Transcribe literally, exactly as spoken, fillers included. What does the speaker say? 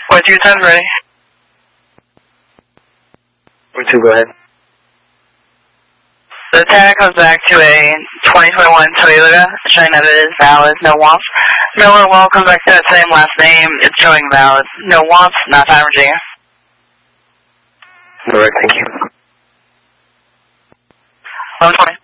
Point two ten ready. Point two, go ahead. The tag comes back to a twenty twenty-one Toyota, showing that it is valid, no wants. Miller well comes back to that same last name, it's showing valid, no wants, not time Virginia. Alright, thank you. eleven twenty.